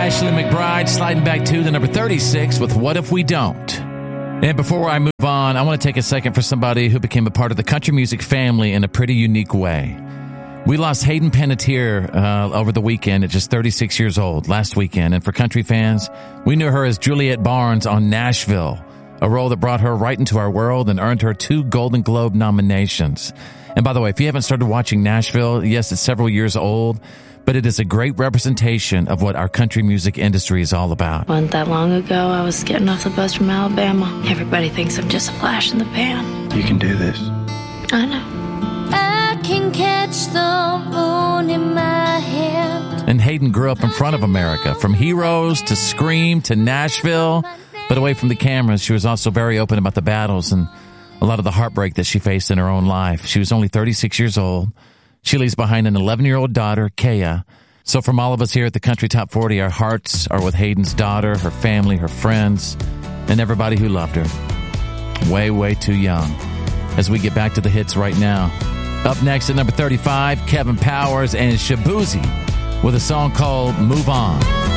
Ashley McBryde sliding back to the number 36 with What If We Don't. And before I move on, I want to take a second for somebody who became a part of the country music family in a pretty unique way. We lost Hayden Panettiere over the weekend at just 36 years old, last weekend. And for country fans, we knew her as Juliet Barnes on Nashville, a role that brought her right into our world and earned her 2 Golden Globe nominations. And by the way, if you haven't started watching Nashville, yes, it's several years old, but it is a great representation of what our country music industry is all about. Wasn't that long ago, I was getting off the bus from Alabama. Everybody thinks I'm just a flash in the pan. You can do this. I know. I can catch the moon in my hand. And Hayden grew up in front of America, from Heroes to Scream to Nashville. But away from the cameras, she was also very open about the battles and a lot of the heartbreak that she faced in her own life. She was only 36 years old. She leaves behind an 11-year-old daughter, Kaya. So from all of us here at the Country Top 40, our hearts are with Hayden's daughter, her family, her friends, and everybody who loved her. Way, way too young. As we get back to the hits right now. Up next at number 35, Kevin Powers and Shabuzi with a song called Move On.